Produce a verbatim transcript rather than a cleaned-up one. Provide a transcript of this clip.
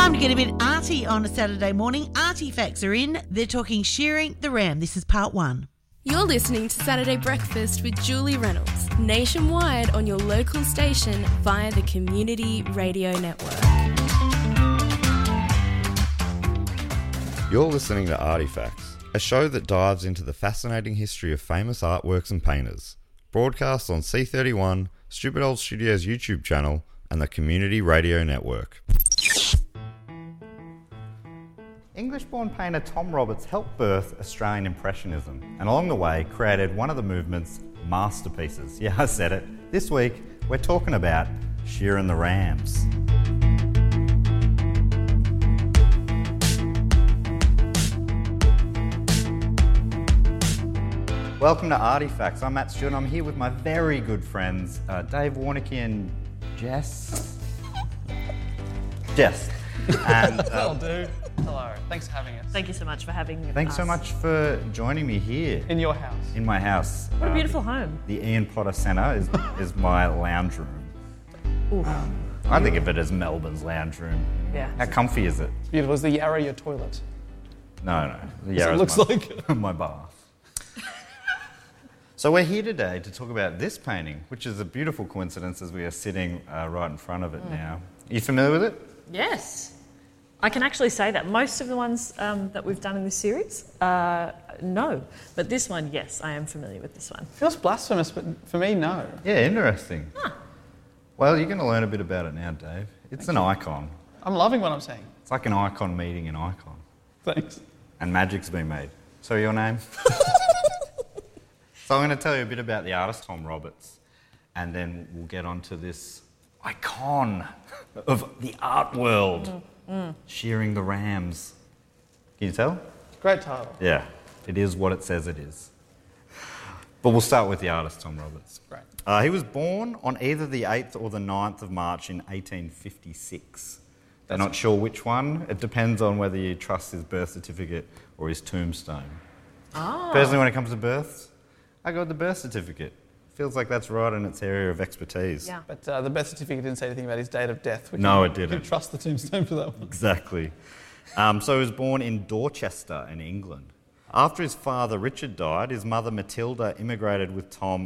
Time to get a bit arty on a Saturday morning. Arty facts are in. They're talking shearing the ram. This is part one. You're listening to Saturday Breakfast with Julie Reynolds, nationwide on your local station via the Community Radio Network. You're listening to Artifacts, a show that dives into the fascinating history of famous artworks and painters. Broadcast on C thirty-one, Stupid Old Studios YouTube channel, and the Community Radio Network. English-born painter Tom Roberts helped birth Australian Impressionism, and along the way created one of the movement's masterpieces. Yeah, I said it. This week, we're talking about shearing the rams. Welcome to Artifacts. I'm Matt Stewart. I'm here with my very good friends, uh, Dave Warnicky and Jess. Jess. And, uh, That'll do. Hello. Thanks for having us. Thank you so much for having us. Thanks so much for joining me here. In your house. In my house. What a Um, beautiful home. The Ian Potter Centre is, is my lounge room. Ooh. I think of it as Melbourne's lounge room. Yeah. How comfy is it? It's beautiful. Is the Yarra your toilet? No, no. The It Yarra's looks my, like my bath. So we're here today to talk about this painting, which is a beautiful coincidence as we are sitting uh, right in front of it mm. now. Are you familiar with it? Yes. I can actually say that. Most of the ones um, that we've done in this series, uh, no. But this one, yes, I am familiar with this one. Feels blasphemous, but for me, no. Yeah, interesting. Huh. Well, you're going to learn a bit about it now, Dave. It's Thank an you. icon. I'm loving what I'm saying. It's like an icon meeting an icon. Thanks. And magic's been made. So your name? So I'm going to tell you a bit about the artist Tom Roberts, and then we'll get on to this icon of the art world, mm, mm. shearing the rams. Can you tell? Great title. Yeah, it is what it says it is. But we'll start with the artist Tom Roberts. Great. Uh, he was born on either the eighth or the ninth of March in eighteen fifty-six. They're not sure which one. It depends on whether you trust his birth certificate or his tombstone. Oh. Personally, when it comes to births, I go with the birth certificate. Feels like that's right in its area of expertise. Yeah. But uh, the birth certificate didn't say anything about his date of death. Would No, you, it didn't. Would you trust the tombstone for that one? Exactly. Um, so he was born in Dorchester in England. After his father Richard died, his mother Matilda immigrated with Tom